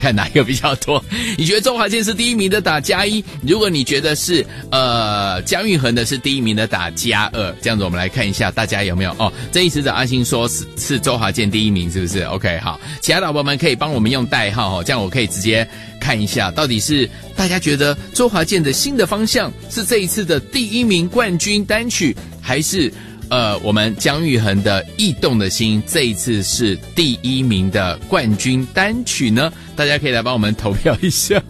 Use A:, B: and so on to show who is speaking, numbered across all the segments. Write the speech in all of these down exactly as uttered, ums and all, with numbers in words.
A: 看哪一个比较多？你觉得周华健是第一名的打加一，如果你觉得是呃姜育恒的是第一名的打加二，这样子我们来看一下大家有没有哦。正义使者阿星说是是周华健第一名，是不是 ？OK， 好，其他老婆们可以帮我们用代号哦，这样我可以直接看一下到底是大家觉得周华健的新的方向是这一次的第一名冠军单曲，还是呃，我们姜育恒的《异动的心》这一次是第一名的冠军单曲呢？大家可以来帮我们投票一下。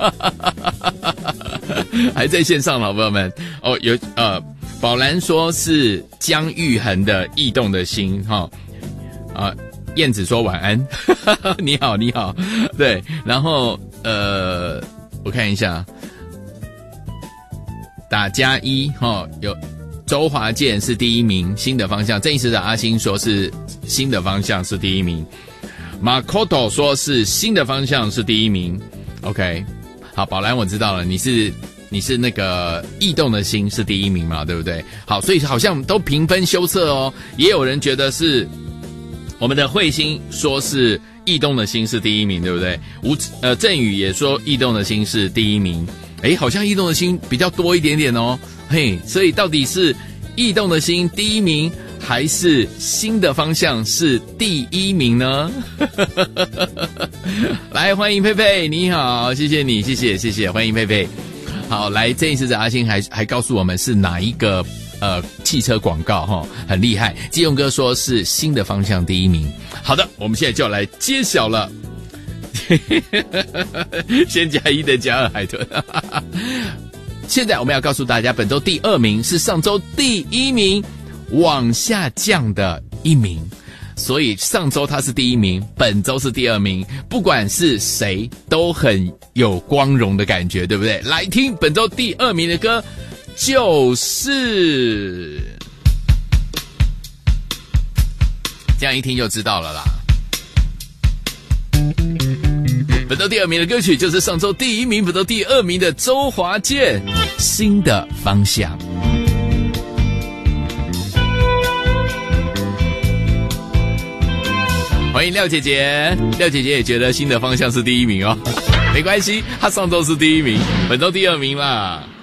A: 还在线上，老朋友们哦，有呃，宝兰说是姜育恒的《异动的心》哈，啊、呃，燕子说晚安，你好你好，对，然后呃，我看一下，打加一哈有。周华健是第一名，新的方向。正义使者阿星说是新的方向是第一名，马 Koto 说是新的方向是第一名。OK， 好，宝兰我知道了，你是你是那个异动的心是第一名嘛，对不对？好，所以好像都平分秋色哦。也有人觉得是我们的慧心说是异动的心是第一名，对不对？吴呃振宇也说异动的心是第一名。诶，好像异动的心比较多一点点哦。嘿，所以到底是异动的心第一名，还是新的方向是第一名呢？来，欢迎佩佩，你好，谢谢你，谢谢谢谢，欢迎佩佩。好，来，这一次的阿星还还告诉我们是哪一个呃汽车广告哈，很厉害。基勇哥说是新的方向第一名。好的，我们现在就要来揭晓了。先加一的加二海豚。现在我们要告诉大家，本周第二名是上周第一名往下降的一名，所以上周他是第一名，本周是第二名，不管是谁都很有光荣的感觉，对不对？来听本周第二名的歌，就是这样一听就知道了啦。本周第二名的歌曲就是上周第一名本周第二名的周华健《新的方向》。欢迎廖姐姐，廖姐姐也觉得新的方向是第一名哦，没关系，她上周是第一名，本周第二名啦。